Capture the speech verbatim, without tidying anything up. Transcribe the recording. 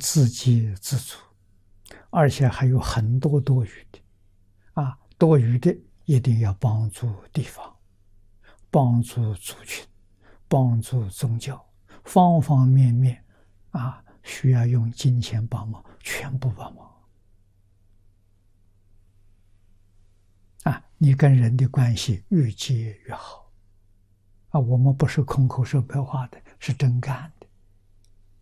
自给自足，而且还有很多多余的啊，多余的一定要帮助地方，帮助族群，帮助宗教，方方面面啊，需要用金钱帮忙，全部帮忙啊！你跟人的关系越结越好啊！我们不是空口说白话的，是真干的。